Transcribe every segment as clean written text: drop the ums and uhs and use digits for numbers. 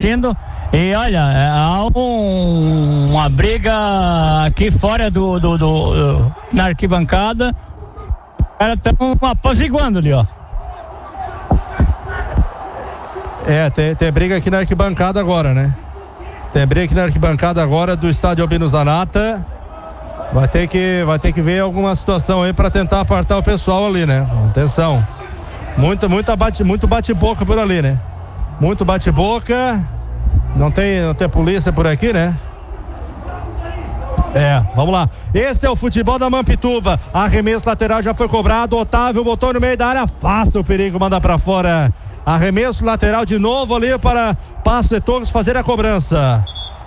assistindo. E olha, há uma briga aqui fora na arquibancada. Os caras estão apaziguando ali, ó. Tem briga aqui na arquibancada agora, né? Tem briga aqui na arquibancada agora do estádio Albino Zanata. Vai ter que ver alguma situação aí para tentar apartar o pessoal ali, né? Atenção. Muito bate-boca por ali, né? Muito bate-boca. Não tem polícia por aqui, né? Vamos lá. Esse é o futebol da Mampituba. Arremesso lateral já foi cobrado. Otávio botou no meio da área. Faça o perigo, manda pra fora. Arremesso lateral de novo ali para Passo de Torres fazer a cobrança.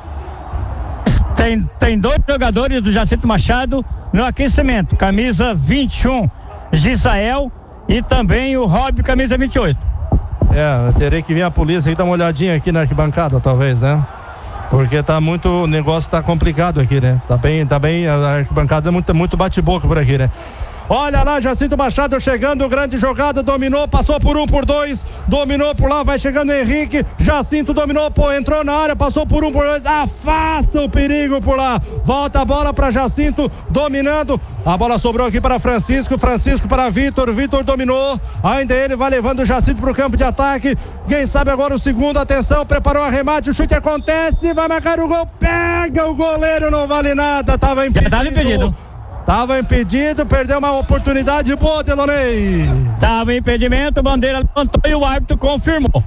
Tem dois jogadores do Jacinto Machado no aquecimento. Camisa 21, Gisael, e também o Rob, camisa 28. Terei que vir a polícia e dar uma olhadinha aqui na arquibancada, talvez, né? Porque o negócio tá complicado aqui, né? Tá bem, a arquibancada é muito bate-boca por aqui, né? Olha lá, Jacinto Machado chegando, grande jogada, dominou, passou por 1, por 2, dominou por lá, vai chegando Henrique, Jacinto dominou, entrou na área, passou por 1, por 2, afasta o perigo por lá, volta a bola para Jacinto, dominando, a bola sobrou aqui para Francisco para Vitor dominou, ainda ele vai levando o Jacinto para o campo de ataque, quem sabe agora o segundo, atenção, preparou o arremate, o chute acontece, vai marcar o gol, pega o goleiro, não vale nada, estava impedido. Tava impedido, perdeu uma oportunidade boa, Delonei. Tava impedimento, bandeira levantou e o árbitro confirmou.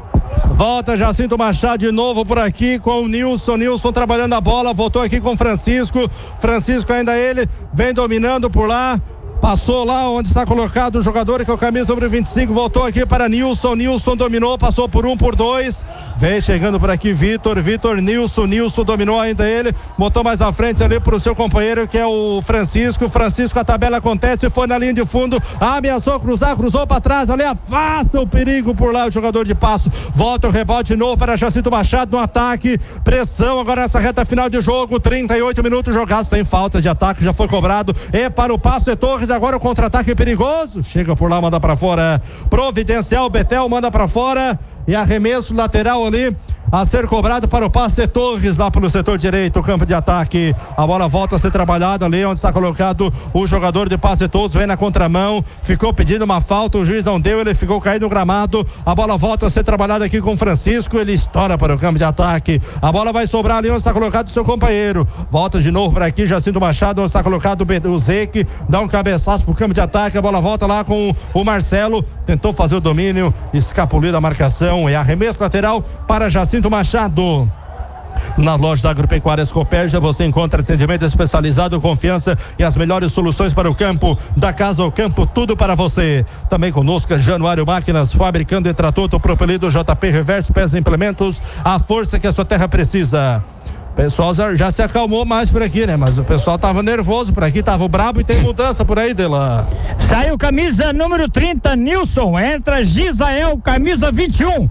Volta Jacinto Machado de novo por aqui com o Nilson trabalhando a bola, voltou aqui com Francisco ainda ele, vem dominando por lá. Passou lá onde está colocado o jogador que é o camisa número 25, voltou aqui para Nilson dominou, passou por 1, por 2, vem chegando por aqui Vitor, Nilson dominou ainda ele, botou mais à frente ali para o seu companheiro que é o Francisco, a tabela acontece, foi na linha de fundo, ameaçou cruzou para trás ali, afasta o perigo por lá o jogador de Passo, volta o rebote de novo para Jacinto Machado no ataque, pressão agora nessa reta final de jogo, 38 minutos jogados, tem falta de ataque, já foi cobrado, e para o Passo de Torres agora o contra-ataque perigoso, chega por lá, manda pra fora, providencial, Betel manda pra fora e arremesso lateral ali a ser cobrado para o Passo de Torres lá pelo setor direito, o campo de ataque, a bola volta a ser trabalhada ali onde está colocado o jogador de Passo de Torres, vem na contramão, ficou pedindo uma falta, o juiz não deu, ele ficou caído no gramado, a bola volta a ser trabalhada aqui com o Francisco, ele estoura para o campo de ataque, a bola vai sobrar ali onde está colocado o seu companheiro, volta de novo para aqui, Jacinto Machado, onde está colocado o Zeque, dá um cabeçaço para o campo de ataque, a bola volta lá com o Marcelo, tentou fazer o domínio, escapuliu da marcação, e arremesso lateral para Jacinto Machado. Nas lojas agropecuárias Copérgia você encontra atendimento especializado, confiança e as melhores soluções para o campo, da casa ao campo, tudo para você. Também conosco Januário Máquinas, fabricando e trator propelido JP Reverso, peças e implementos, a força que a sua terra precisa. O pessoal já se acalmou mais por aqui, né? Mas o pessoal tava nervoso por aqui, tava brabo e tem mudança por aí, Dela. Saiu camisa número 30, Nilson, entra Gisael, camisa 21.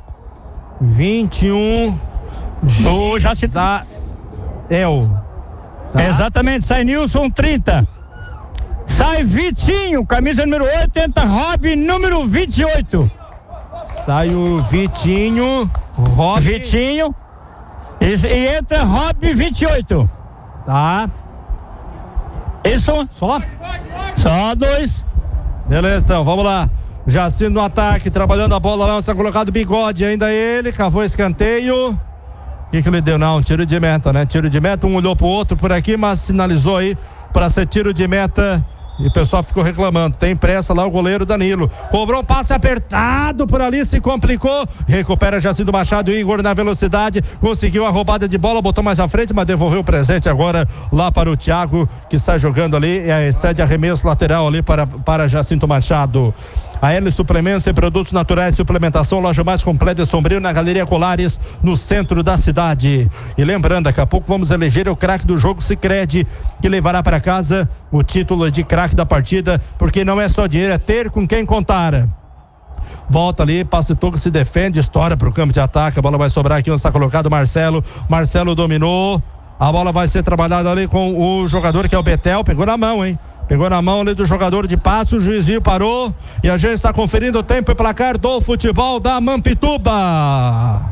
21 Gisael. Tá. Exatamente, sai Nilson 30. Sai Vitinho, camisa número 8, entra Rob, número 28. Sai o Vitinho, Vitinho e entra Rob 28. Tá. Isso? Só 2. Beleza, então, vamos lá. Jacinto no ataque, trabalhando a bola lá, está colocado Bigode, ainda ele, cavou escanteio. O que ele deu? Não, tiro de meta, né? Tiro de meta, um olhou pro outro por aqui, mas sinalizou aí para ser tiro de meta. E o pessoal ficou reclamando, tem pressa lá o goleiro Danilo, cobrou um passe apertado por ali, se complicou, recupera Jacinto Machado, Igor na velocidade, conseguiu a roubada de bola, botou mais à frente, mas devolveu o presente agora lá para o Thiago, que está jogando ali, e cede arremesso lateral ali para Jacinto Machado. A L Suplementos e Produtos Naturais, suplementação, loja mais completa e Sombrio, na Galeria Colares, no centro da cidade. E lembrando, daqui a pouco vamos eleger o craque do jogo Sicredi, que levará para casa o título de craque da partida, porque não é só dinheiro, é ter com quem contar. Volta ali, Passo de Torres se defende, estoura para o campo de ataque, a bola vai sobrar aqui onde está colocado Marcelo dominou, a bola vai ser trabalhada ali com o jogador que é o Betel, pegou na mão, hein? Pegou na mão ali do jogador de Passo, o juizinho parou e a gente está conferindo o tempo e placar do futebol da Mampituba.